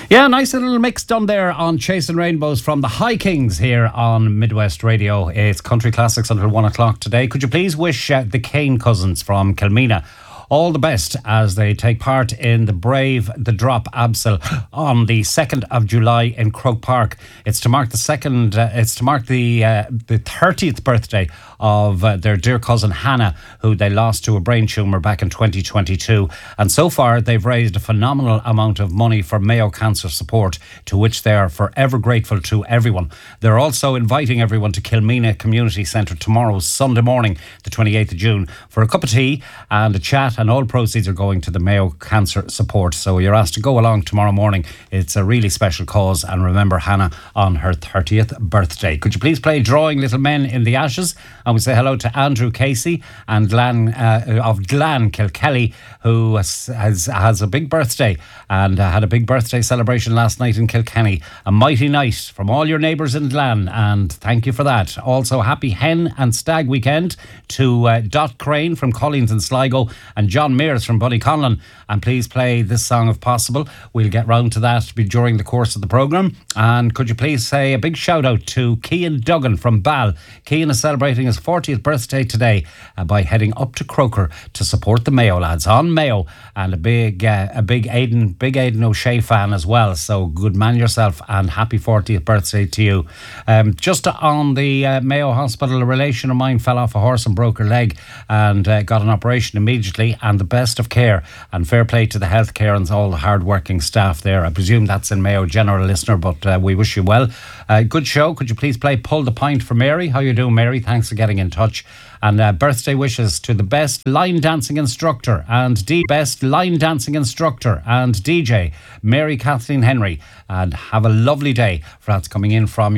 Yeah, nice little mix done there on Chasing Rainbows from the High Kings here on Midwest Radio. It's Country Classics until 1 o'clock today. Could you please wish the Kane cousins from Kilmena all the best as they take part in the Brave the Drop Absol on the 2nd of July in Croke Park. It's to mark the 30th birthday of their dear cousin Hannah, who they lost to a brain tumour back in 2022. And so far, they've raised a phenomenal amount of money for Mayo Cancer Support, to which they are forever grateful to everyone. They're also inviting everyone to Kilmena Community Centre tomorrow, Sunday morning, the 28th of June, for a cup of tea and a chat, and all proceeds are going to the Mayo Cancer Support. So you're asked to go along tomorrow morning. It's a really special cause, and remember Hannah on her 30th birthday. Could you please play Drawing Little Men in the Ashes? And we say hello to Andrew Casey and of Glan Kilkelly, who has a big birthday and had a big birthday celebration last night in Kilkenny. A mighty night from all your neighbours in Glan, and thank you for that. Also, happy Hen and Stag weekend to Dot Crane from Collins and Sligo and John Mears from Bunnyconlon. And please play this song if possible. We'll get round to that during the course of the programme. And could you please say a big shout out to Cian Duggan from Bal. Cian is celebrating his 40th birthday today by heading up to Croker to support the Mayo lads on Mayo, and a big Aidan O'Shea fan as well. So good man yourself, and happy 40th birthday to you. Just on the Mayo Hospital, a relation of mine fell off a horse and broke her leg and got an operation immediately, and the best of care and fair play to the healthcare and all the hard-working staff there. I presume that's in Mayo General, listener, but we wish you well. Good show. Could you please play Pull the Pint for Mary? How you doing, Mary? Thanks for getting in touch. And birthday wishes to the best line dancing instructor and DJ, Mary Kathleen Henry. And have a lovely day. For that's coming in from